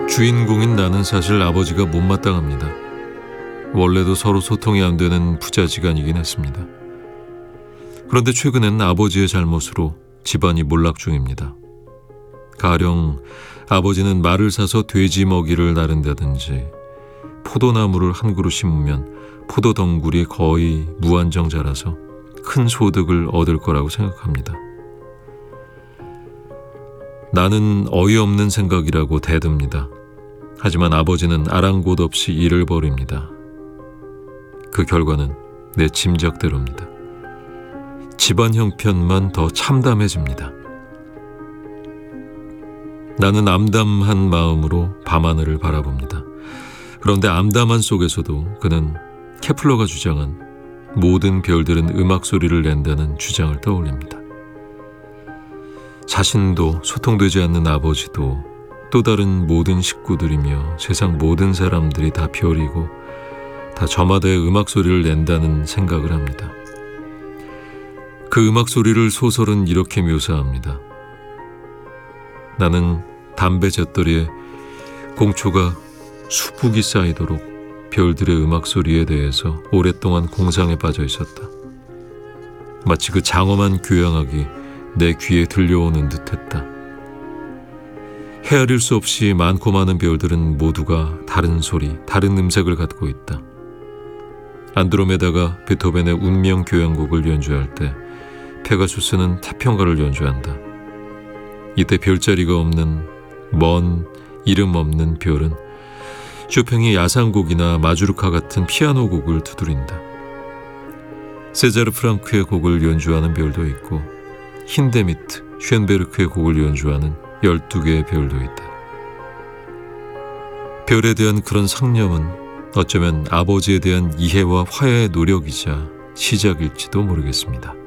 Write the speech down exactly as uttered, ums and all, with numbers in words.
주인공인 나는 사실 아버지가 못마땅합니다. 원래도 서로 소통이 안 되는 부자지간이긴 했습니다. 그런데 최근엔 아버지의 잘못으로 집안이 몰락 중입니다. 가령 아버지는 말을 사서 돼지 먹이를 나른다든지 포도나무를 한 그루 심으면 포도 덩굴이 거의 무한정 자라서 큰 소득을 얻을 거라고 생각합니다. 나는 어이없는 생각이라고 대듭니다. 하지만 아버지는 아랑곳 없이 일을 벌입니다. 그 결과는 내 짐작대로입니다. 집안 형편만 더 참담해집니다. 나는 암담한 마음으로 밤하늘을 바라봅니다. 그런데 암담한 속에서도 그는 케플러가 주장한 모든 별들은 음악 소리를 낸다는 주장을 떠올립니다. 자신도 소통되지 않는 아버지도 또 다른 모든 식구들이며 세상 모든 사람들이 다 별이고 다 저마다의 음악 소리를 낸다는 생각을 합니다. 그 음악 소리를 소설은 이렇게 묘사합니다. 나는 담배 잿더리에 공초가 수북이 쌓이도록 별들의 음악 소리에 대해서 오랫동안 공상에 빠져 있었다. 마치 그 장엄한 교향악이 내 귀에 들려오는 듯했다. 헤아릴 수 없이 많고 많은 별들은 모두가 다른 소리, 다른 음색을 갖고 있다. 안드로메다가 베토벤의 운명 교향곡을 연주할 때 페가수스는 태평가를 연주한다. 이때 별자리가 없는 먼 이름 없는 별은 쇼팽이 야상곡이나 마주르카 같은 피아노 곡을 두드린다. 세자르 프랑크의 곡을 연주하는 별도 있고 힌데미트, 쉔베르크의 곡을 연주하는 열두 개의 별도 있다. 별에 대한 그런 상념은 어쩌면 아버지에 대한 이해와 화해의 노력이자 시작일지도 모르겠습니다.